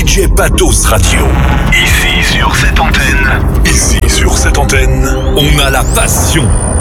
DJ Patos Radio. Ici sur cette antenne, on a la passion